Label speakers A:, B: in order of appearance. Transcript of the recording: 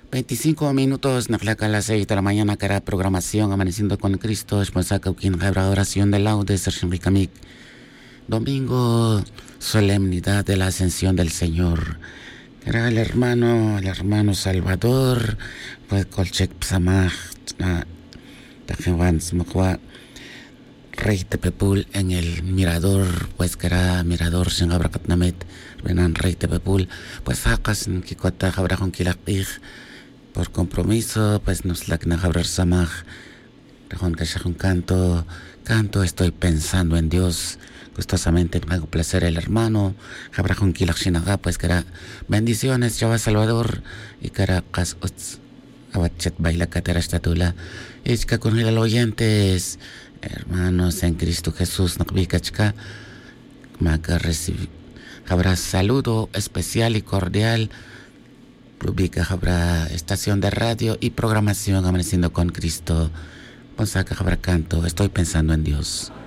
A: 25 minutos, Naflaca a las 6 de la mañana, que era programación Amaneciendo con Cristo, Esponsaca, quien habrá oración de laudes, Sergio. Domingo, solemnidad de la ascensión del Señor. Era el hermano Salvador, pues Colchec Psamaj, Tajewan Smokwa, Rey Tepepul en el mirador, pues que era mirador sin Abracatnamet, Renan Rey Tepepul, pues sacas en Kikota habrá con Kilakij, por compromiso, pues nos la Knajabrar Samaj, Rejón Kashajun canto, estoy pensando en Dios. Gustosamente me hago placer el hermano, Habrajun Kilak Shinaga, pues que era bendiciones, Chava Salvador, y Caracas, Abachet Baila Catera Estatula, Ichka con el oyentes, hermanos en Cristo Jesús, Nakbikachka, Maga recibir, habrá saludo especial y cordial. Rubica habrá estación de radio y programación Amaneciendo con Cristo. Ponsaca habrá canto, estoy pensando en Dios.